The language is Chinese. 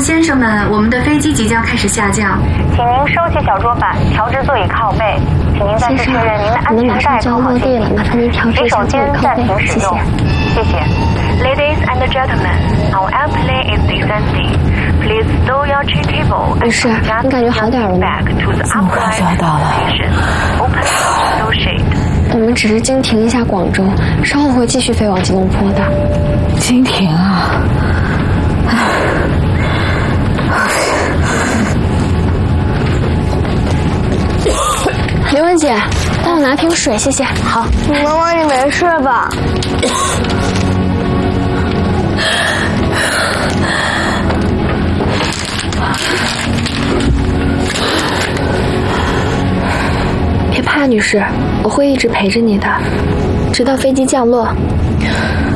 先生们，我们的飞机即将开始下降， 请您收起小桌板，调直座椅靠背。请您再次确认您的安全带扣好系紧。洗手间暂停使用，谢谢。Ladies and gentlemen, our airplane is descending. Please stow your tray table and adjust back to the upright position. Open the window shade. 我们只是经停一下广州，稍后会继续飞往吉隆坡的。 经停啊！ 刘文姐，帮我拿瓶水，谢谢。好。 妈妈，你没事吧？ 别怕，女士，我会一直陪着你的，直到飞机降落。